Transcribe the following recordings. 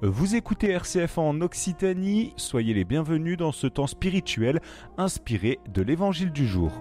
Vous écoutez RCF en Occitanie, soyez les bienvenus dans ce temps spirituel inspiré de l'Évangile du jour.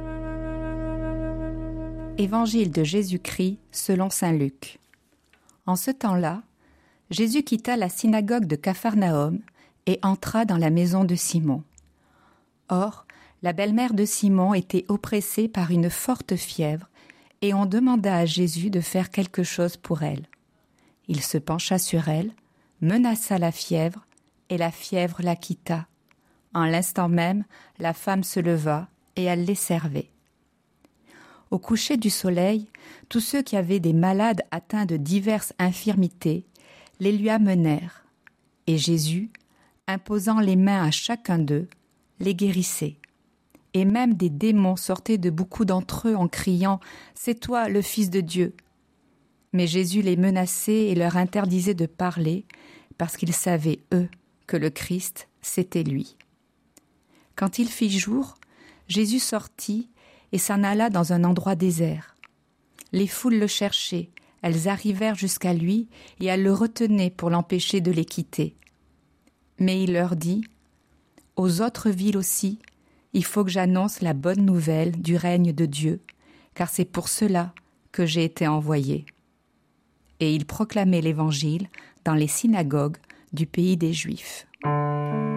Évangile de Jésus-Christ selon saint Luc. En ce temps-là, Jésus quitta la synagogue de Capharnaüm et entra dans la maison de Simon. Or, la belle-mère de Simon était oppressée par une forte fièvre et on demanda à Jésus de faire quelque chose pour elle. Il se pencha sur elle, menaça la fièvre, et la fièvre la quitta. En l'instant même, la femme se leva, et elle les servait. Au coucher du soleil, tous ceux qui avaient des malades atteints de diverses infirmités les lui amenèrent, et Jésus, imposant les mains à chacun d'eux, les guérissait. Et même des démons sortaient de beaucoup d'entre eux en criant « C'est toi, le Fils de Dieu !» Mais Jésus les menaçait et leur interdisait de parler, parce qu'ils savaient, eux, que le Christ, c'était lui. Quand il fit jour, Jésus sortit et s'en alla dans un endroit désert. Les foules le cherchaient, elles arrivèrent jusqu'à lui et elles le retenaient pour l'empêcher de les quitter. Mais il leur dit « Aux autres villes aussi, il faut que j'annonce la bonne nouvelle du règne de Dieu, car c'est pour cela que j'ai été envoyé. » Et il proclamait l'Évangile dans les synagogues du pays des Juifs.